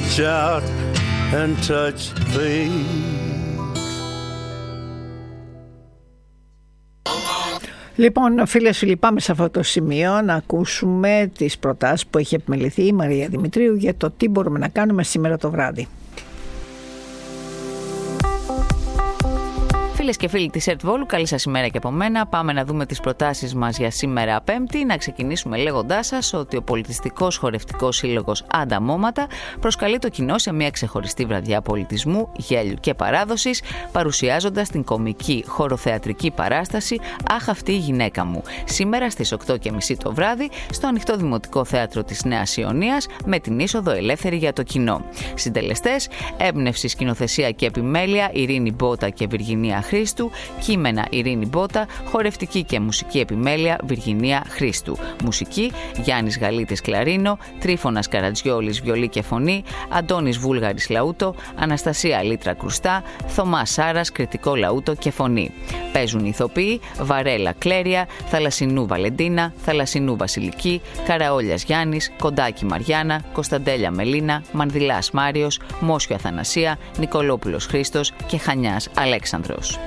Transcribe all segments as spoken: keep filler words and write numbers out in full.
reach out and touch things. Λοιπόν, φίλες, λυπάμαι σε αυτό το σημείο να ακούσουμε τις προτάσεις που έχει επιμεληθεί η Μαρία Δημητρίου για το τι μπορούμε να κάνουμε σήμερα το βράδυ. Φίλες και φίλοι της ΕΡΤ Βόλου, καλή σας ημέρα και από μένα. Πάμε να δούμε τις προτάσεις μας για σήμερα Πέμπτη. Να ξεκινήσουμε λέγοντάς σας ότι ο πολιτιστικός χορευτικός σύλλογος Ανταμώματα προσκαλεί το κοινό σε μια ξεχωριστή βραδιά πολιτισμού, γέλιου και παράδοσης, παρουσιάζοντας την κομική χοροθεατρική παράσταση «Αχ, αυτή η γυναίκα μου», σήμερα στις οκτώ και μισή το βράδυ στο Ανοιχτό Δημοτικό Θέατρο της Νέας Ιωνίας, με την είσοδο ελεύθερη για το κοινό. Συντελεστές: έμπνευση, σκηνοθεσία και επιμέλεια Ειρήνη Μπότα και Βυργινία Χρήστου. Κείμενα Ειρήνη Μπότα. Χορευτική και μουσική επιμέλεια Βυργινία Χρήστου. Μουσική Γιάννης Γαλίτης κλαρίνο, Τρίφωνας Καρατζιόλης βιολί και φωνή, Αντώνης Βούλγαρης λαούτο, Αναστασία Λίτρα Κρουστά, Θωμάς Σάρας κριτικό λαούτο και φωνή. Παίζουν ηθοποιοί Βαρέλα Κλέρια, Θαλασσινού Βαλεντίνα, Θαλασσινού Βασιλική, Καραόλιας Γιάννης, Κοντάκη Μαριάννα, Κωνσταντέλια Μελίνα, Μανδυλάς Μάριος, Μόσιο Αθανασία, Νικολόπουλος Χρήστος και Χανιάς Αλέξανδρος.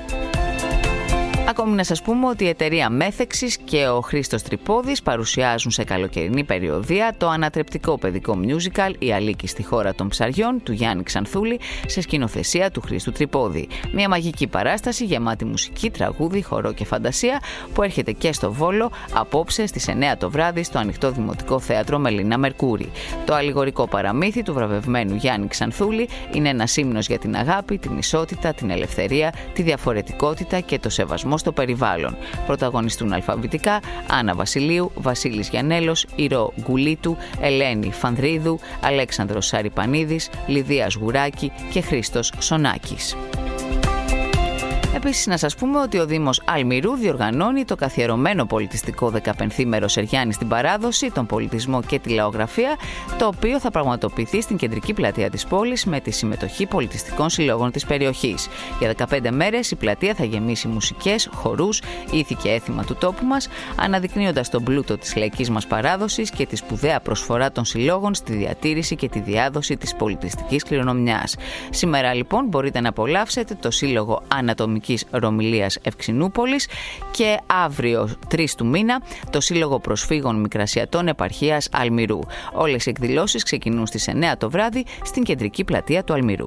Ακόμη να σας πούμε ότι η εταιρεία Μέθεξης και ο Χρήστος Τρυπόδης παρουσιάζουν σε καλοκαιρινή περιοδία το ανατρεπτικό παιδικό musical «Η Αλίκη στη χώρα των ψαριών» του Γιάννη Ξανθούλη σε σκηνοθεσία του Χρήστου Τρυπόδη. Μια μαγική παράσταση γεμάτη μουσική, τραγούδι, χορό και φαντασία που έρχεται και στο Βόλο απόψε στις εννιά το βράδυ στο Ανοιχτό Δημοτικό Θέατρο Μελίνα Μερκούρη. Το αλληγορικό παραμύθι του βραβευμένου Γιάννη Ξανθούλη είναι ένας ύμνος για την αγάπη, την ισότητα, την ελευθερία, τη διαφορετικότητα και το σεβασμό στο περιβάλλον. Πρωταγωνιστούν αλφαβητικά Άννα Βασιλείου, Βασίλης Γιαννέλος, Ηρώ Γκουλίτου, Ελένη Φανδρίδου, Αλέξανδρος Σαριπανίδης, Λιδίας Γουράκη και Χρήστος Σονάκης. Επίσης, να σας πούμε ότι ο Δήμος Αλμυρού διοργανώνει το καθιερωμένο πολιτιστικό δεκαπενθήμερο Σεριάννη στην παράδοση, τον πολιτισμό και τη λαογραφία, το οποίο θα πραγματοποιηθεί στην κεντρική πλατεία της πόλης με τη συμμετοχή πολιτιστικών συλλόγων της περιοχής. Για δεκαπέντε μέρες η πλατεία θα γεμίσει μουσικές, χορούς, ήθη και έθιμα του τόπου μας, αναδεικνύοντας τον πλούτο της λαϊκής μας παράδοσης και τη σπουδαία προσφορά των συλλόγων στη διατήρηση και τη διάδοση της πολιτιστικής κληρονομιάς. Σήμερα λοιπόν μπορείτε να απολαύσετε το Σύλλογο Ανατομικής Ρωμιλίας Ευξηνούπολης και αύριο τρεις του μήνα το Σύλλογο Προσφύγων Μικρασιατών Επαρχίας Αλμυρού. Όλες οι εκδηλώσεις ξεκινούν στις εννιά το βράδυ στην κεντρική πλατεία του Αλμυρού.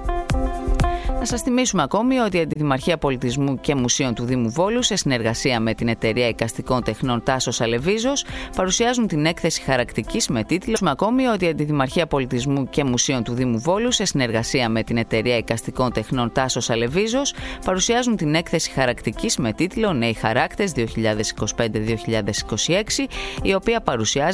Να σας θυμίσουμε ακόμη ότι η Αντιδημαρχία Πολιτισμού και Μουσείων του Δήμου Βόλου, σε συνεργασία με την Εταιρεία Εικαστικών Τεχνών Τάσος Αλεβίζος, παρουσιάζουν την έκθεση χαρακτικής με τίτλο. ακόμη ότι η Αντιδημαρχία Πολιτισμού και Μουσείων του Δήμου Βόλου, σε συνεργασία με την Εταιρεία Εικαστικών Τεχνών Τάσος Αλεβίζος, παρουσιάζουν την έκθεση χαρακτικής με τίτλο Νέοι Χαράκτες δύο χιλιάδες είκοσι πέντε δύο χιλιάδες είκοσι έξι, η οποία παρουσιάζει